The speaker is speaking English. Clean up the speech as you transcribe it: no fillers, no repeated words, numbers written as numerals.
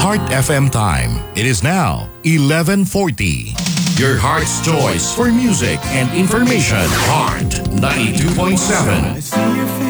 Heart FM time. It is now 11:40. Your heart's choice for music and information. Heart 92.7.